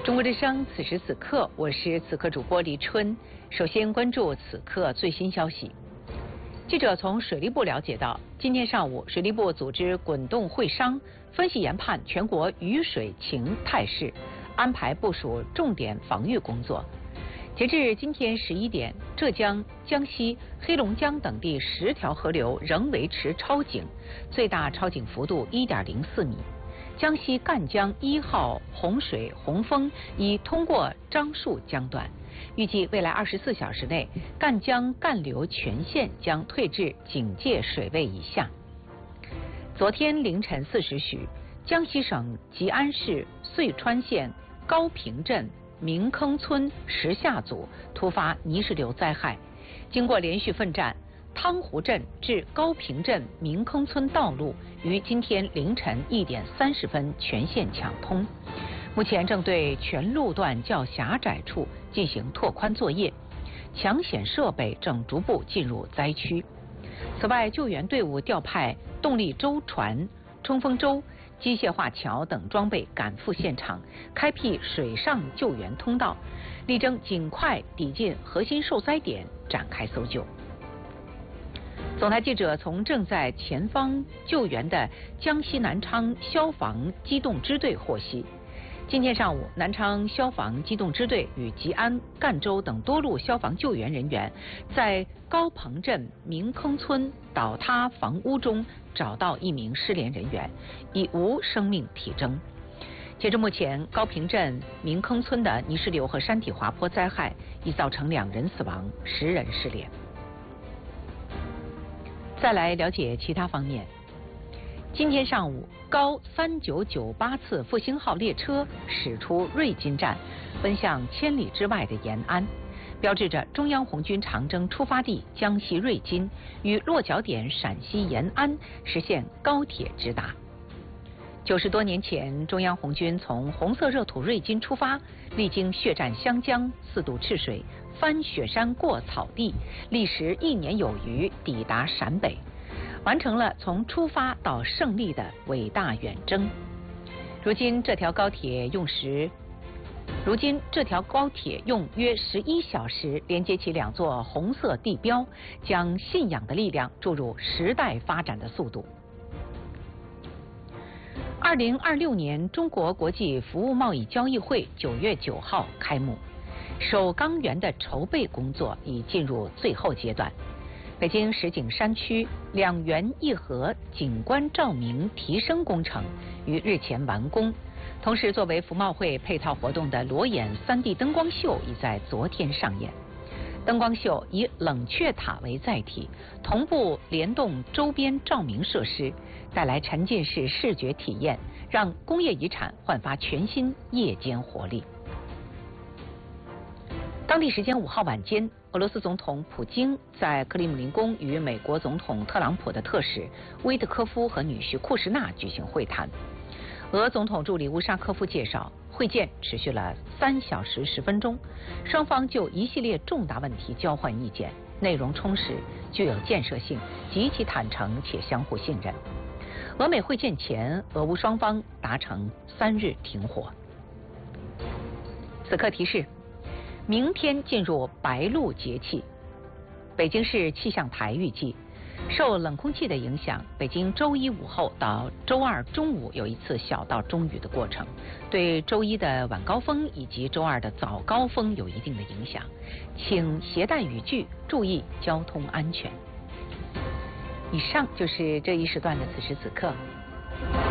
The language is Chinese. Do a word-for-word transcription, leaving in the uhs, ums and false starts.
中国之声，此时此刻，我是此刻主播李春。首先关注此刻最新消息。记者从水利部了解到，今天上午，水利部组织滚动会商，分析研判全国雨水情态势，安排部署重点防御工作。截至今天十一点，浙江、江西、黑龙江等地十条河流仍维持超警，最大超警幅度一点零四米。江西赣江一号洪水洪峰已通过樟树江段，预计未来二十四小时内，赣江干流全线将退至警戒水位以下。昨天凌晨四时许，江西省吉安市遂川县高坪镇明坑村石下组突发泥石流灾害，经过连续奋战，汤湖镇至高坪镇明坑村道路于今天凌晨一点三十分全线抢通，目前正对全路段较狭窄处进行拓宽作业，抢险设备正逐步进入灾区。此外，救援队伍调派动力舟船、冲锋舟、机械化桥等装备赶赴现场，开辟水上救援通道，力争尽快抵近核心受灾点，展开搜救。总台记者从正在前方救援的江西南昌消防机动支队获悉，今天上午，南昌消防机动支队与吉安、赣州等多路消防救援人员在高坪镇明坑村倒塌房屋中找到一名失联人员，已无生命体征。截至目前，高坪镇明坑村的泥石流和山体滑坡灾害已造成两人死亡，十人失联。再来了解其他方面。今天上午，高三九九八次复兴号列车驶出瑞金站，奔向千里之外的延安，标志着中央红军长征出发地江西瑞金与落脚点陕西延安实现高铁直达。九十多年前，中央红军从红色热土瑞金出发，历经血战湘江、四渡赤水、翻雪山过草地，历时一年有余，抵达陕北，完成了从出发到胜利的伟大远征。如今这条高铁用时，如今这条高铁用约十一小时连接起两座红色地标，将信仰的力量注入时代发展的速度。二零二六年中国国际服务贸易交易会九月九号开幕，首钢园的筹备工作已进入最后阶段。北京石景山区两园一河景观照明提升工程于日前完工，同时作为服贸会配套活动的裸眼 三 D 灯光秀已在昨天上演。灯光秀以冷却塔为载体，同步联动周边照明设施，带来沉浸式视觉体验，让工业遗产焕发全新夜间活力。当地时间五号晚间，俄罗斯总统普京在克里姆林宫与美国总统特朗普的特使威特科夫和女婿库什纳举行会谈。俄总统助理乌沙科夫介绍，会见持续了三小时十分钟，双方就一系列重大问题交换意见，内容充实，具有建设性，极其坦诚且相互信任。俄美会见前，俄乌双方达成三日停火。此刻提示，明天进入白露节气。北京市气象台预计，受冷空气的影响，北京周一午后到周二中午有一次小到中雨的过程，对周一的晚高峰以及周二的早高峰有一定的影响，请携带雨具，注意交通安全。以上就是这一时段的此时此刻。